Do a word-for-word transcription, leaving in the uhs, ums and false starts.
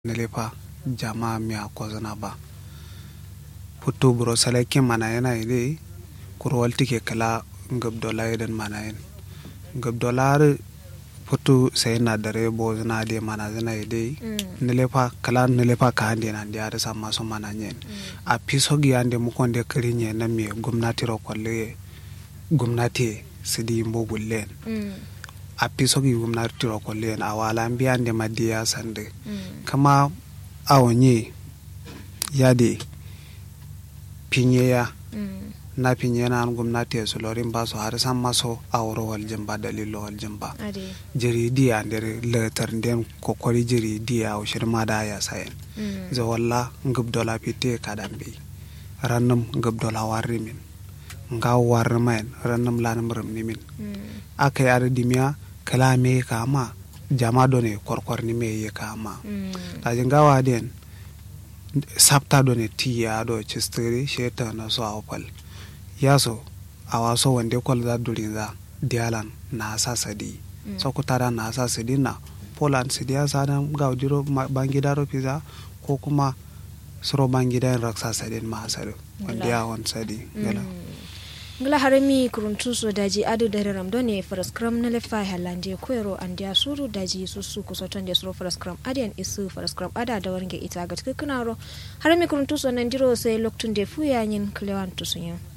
nelepa jama mi akozana ba putu bro salake mana yana ide kurwal tike kala ngab dola yeden mana yen ngab dolar putu sai na dare bo zana de mana zana ide mm. nelepa kala nelepa ka hande nan dia da sama so mana nyen mm. a piso gi ande mu konde krinye na mi gumnati ro kolle gumnati sidi mbogullen mm. a piso gi gumnati ro kolle a wala mbiyande madiya sande mm. kama awonye yade pinyeya mm. na pinye na an gumnati ya sulorin ba su har san maso awro wal jamba dalilo wal jamba jiridi andere letter den kokori jiridi ya shirma da ya sayen mm. za walla ngub dola pite kadambe rannum ngub dola warrimin nga warmain rannum lanum rumnimin mm. akai ardimiya kalame kama jama done korkor ni meye kama mm. ta jingawa den sabta done tiya do chisteri sheta na so awpal yaso awaso wande kol da durinza dialan na sasadi mm. so kutara na sasadi na poland sidia sana gaudiro bangidaro pizza ko kuma suro bangidan raksa sadin ma sadu wanda ya wan sadi gala ngla harami kuruntu so daji adu dare ramdone faraskram na lefa halande koyro andia suru daji susu kusotonde suru faraskram adian isu faraskram ada da warnge ita ga tukkunaro harami kuruntu so nan diro sai loktunde fuya nyin klewan tusunya